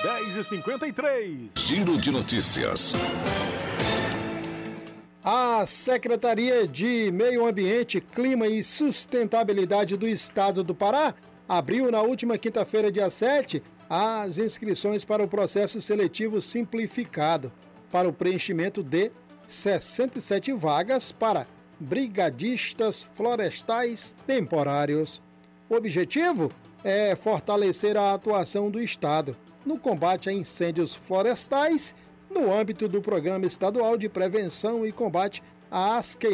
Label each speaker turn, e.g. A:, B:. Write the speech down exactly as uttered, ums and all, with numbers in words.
A: dez e cinquenta e três.
B: Giro de notícias.
C: A Secretaria de Meio Ambiente, Clima e Sustentabilidade do Estado do Pará abriu na última quinta-feira, dia sete, as inscrições para o processo seletivo simplificado para o preenchimento de sessenta e sete vagas para brigadistas florestais temporários. O objetivo é fortalecer a atuação do Estado no combate a incêndios florestais no âmbito do Programa Estadual de Prevenção e Combate às Queimadas